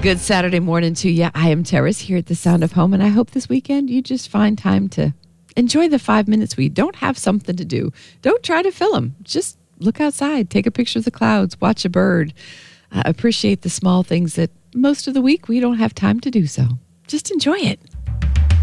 Good Saturday morning to you. I am Terrace here at the Sound of Home, and I hope this weekend you just find time to enjoy the 5 minutes where you don't have something to do. Don't try to fill them. Just look outside, take a picture of the clouds, watch a bird, appreciate the small things that most of the week we don't have time to do so. Just enjoy it.